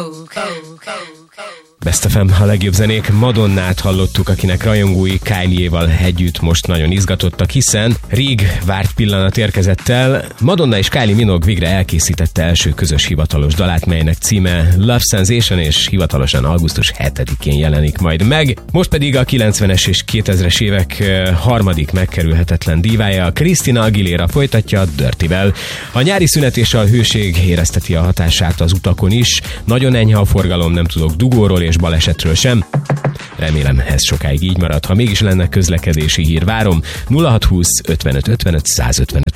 Best FM, a legjobb zenék. Madonnát hallottuk, akinek rajongói Kylie-val együtt most nagyon izgatottak, hiszen rég várt pillanat érkezett el. Madonna és Kylie Minogue végre elkészítette első közös hivatalos dalát, melynek címe Love Sensation, és hivatalosan augusztus 7-én jelenik majd meg. Most pedig a 90-es és 2000-es évek harmadik megkerülhetetlen dívája, Christina Aguilera folytatja a Dirty-vel. A nyári szünet és a hőség érezteti a hatását az utakon is. Nagyon enyhe a forgalom, nem tudok dugóról és balesetről sem. Remélem, ez sokáig így marad. Ha mégis lenne közlekedési hír, várom. 0620 55 55 155.